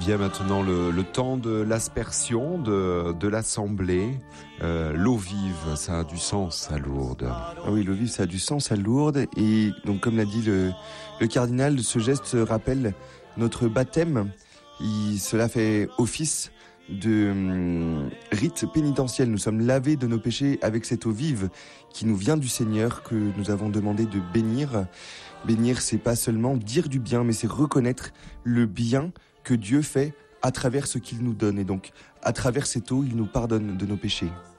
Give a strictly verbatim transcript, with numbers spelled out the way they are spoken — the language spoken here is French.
Vient maintenant le, le temps de l'aspersion, de, de l'assemblée. Euh, l'eau vive, ça a du sens à Lourdes. Ah oui, l'eau vive, ça a du sens à Lourdes. Et donc, comme l'a dit le, le cardinal, ce geste rappelle notre baptême. Il, cela fait office de hum, rite pénitentiel. Nous sommes lavés de nos péchés avec cette eau vive qui nous vient du Seigneur, que nous avons demandé de bénir. Bénir, c'est pas seulement dire du bien, mais c'est reconnaître le bien que Dieu fait à travers ce qu'il nous donne. Et donc, à travers cette eau, il nous pardonne de nos péchés.